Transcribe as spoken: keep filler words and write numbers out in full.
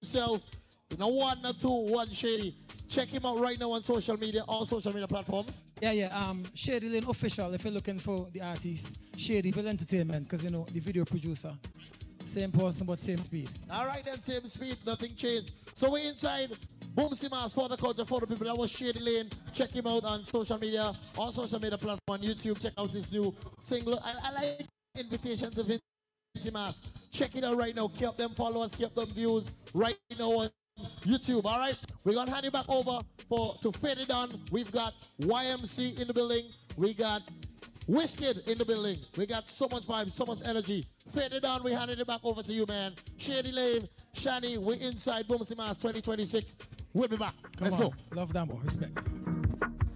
himself. No one, no two, one Shady. Check him out right now on social media, all social media platforms. Yeah, yeah. Um, Shady Lane Official, if you're looking for the artist. Shady for entertainment, because you know, the video producer. Same person, but same speed. All right, then, same speed, nothing changed. So we're inside Boomsy Mass for the culture, for the people. That was Shady Lane. Check him out on social media, on social media platform, on YouTube. Check out his new single. I, I like invitation to Boomsy Mass. Check it out right now. Keep them followers, keep them views right now on YouTube. All right, we're gonna hand it back over for to Fade It On. We've got Y M C in the building. We got Wizkid in the building. We got so much vibe, so much energy. Fade It On. We handed it back over to you, man. Shady Lane, Shani. We're inside Boomsy Mass twenty twenty-six. We'll be back. Come Let's on. go. Love that, boy. Respect.